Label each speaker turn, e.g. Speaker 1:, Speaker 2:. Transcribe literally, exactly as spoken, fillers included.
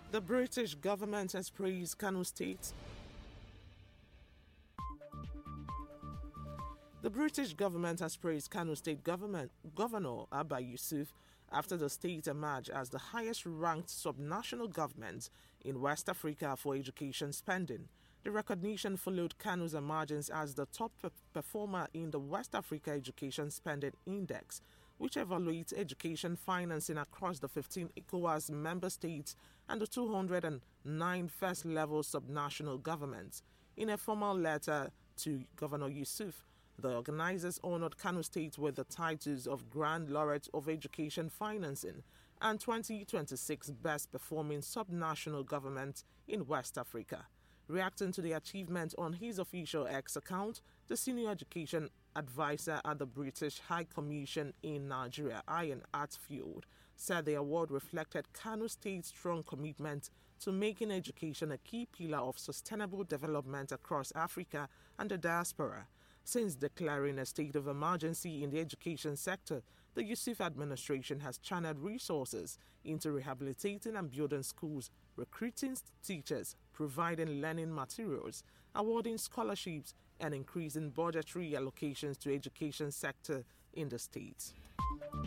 Speaker 1: The British government has praised Kano State. The British government has praised Kano State government, Governor Abba Yusuf after the state emerged as the highest-ranked subnational government in West Africa for education spending. The recognition followed Kano's emergence as the top pe- performer in the West Africa Education Spending Index, which evaluates education financing across the fifteen ECOWAS member states and the two hundred nine first-level subnational governments. In a formal letter to Governor Yusuf, the organizers honored Kano State with the titles of Grand Laureate of Education Financing and twenty twenty-six Best Performing Subnational Government in West Africa. Reacting to the achievement on his official X account, the senior education advisor at the British High Commission in Nigeria, Ian Atfield, said the award reflected Kano State's strong commitment to making education a key pillar of sustainable development across Africa and the diaspora. Since declaring a state of emergency in the education sector, the Yusuf administration has channeled resources into rehabilitating and building schools, recruiting teachers, providing learning materials, awarding scholarships, and increasing budgetary allocations to education sector in the state.